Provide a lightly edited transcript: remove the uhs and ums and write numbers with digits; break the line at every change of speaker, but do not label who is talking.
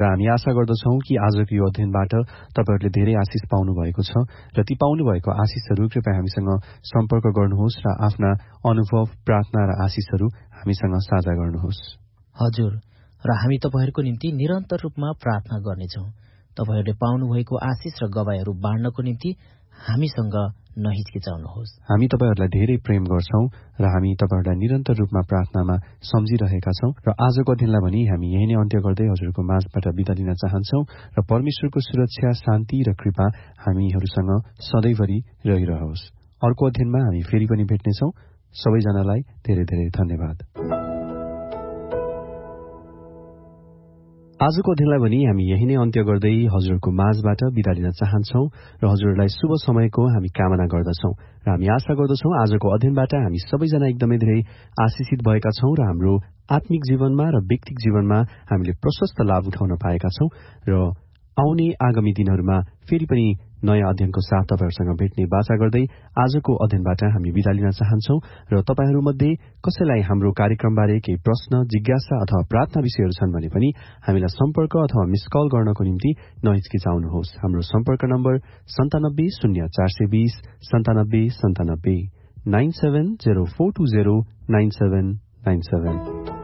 र हामी आशा गर्दछौं कि आजको यो अध्ययनबाट तपाईहरूले धेरै आशिष पाउनु भएको छ र ती पाउनु भएको आशिषहरू कृपया हामीसँग सम्पर्क गर्नुहोस् र आफ्ना अनुभव, प्रार्थना र आशिषहरू हामीसँग साझा गर्नुहोस्।
हजुर, र हामी तपाईहरूको निम्ति निरन्तर रूपमा प्रार्थना गर्नेछौं। तपाईहरूले पाउनुभएको आशिष र गवाईहरू बाँड्नको निम्ति हामीसँग नहिचकिचाउनुहोस्।
हामी तपाईहरूलाई धेरै प्रेम गर्छौं र हामी तपाईहरूलाई निरन्तर रूपमा प्रार्थनामा सम्झिरहेका छौं र आजको अध्ययनलाई भनी हामी यही नै अन्त्य गर्दै हजुरको माझबाट बिदा लिन चाहन्छौं र परमेश्वरको सुरक्षा, शान्ति र कृपा हामीहरूसँग सधैँभरि रहिरहोस्। अर्को अध्ययनमा हामी फेरि पनि भेट्नेछौं। सबैजनालाई धेरै धेरै धन्यवाद। आजको अध्ययनलाई भनी हामी यही नै अन्त्य गर्दै हजुरको माझबाट बिदा लिन चाहन्छौं र हजुरलाई शुभ समयको हामी कामना गर्दछौं र हामी आशा गर्दछौं आजको अध्ययनबाट हामी सबैजना एकदमै धेरै आशिषित भएका छौं र हाम्रो आत्मिक जीवनमा र व्यक्तिगत जीवनमा हामीले प्रशस्त लाभ उठाउन पाएका छौं र आउने आगामी दिनहरूमा फेरि पनि नयाँ अध्ययनको साथ तपाईहरूसँग भेट्ने बाचा गर्दै आजको अध्ययनबाट हामी बिदा लिन चाहन्छौं र तपाईहरूमध्ये कसैलाई हाम्रो कार्यक्रमबारे केही प्रश्न, जिज्ञासा अथवा प्रार्थना विषयहरू छन् भने पनि हामीलाई सम्पर्क अथवा मिस कल गर्नको निम्ति नहिचकिचाउनुहोस्। हाम्रो सम्पर्क नम्बर 970420 9797 9704209797।